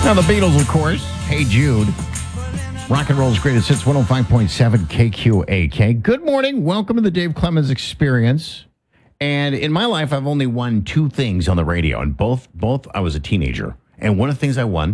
Now, the Beatles, of course. Hey, Jude. Rock and roll's greatest hits, 105.7 KQAK. Good morning. Welcome to the Dave Clemens Experience. And in my life, I've only won two things on the radio. And both I was a teenager. And one of the things I won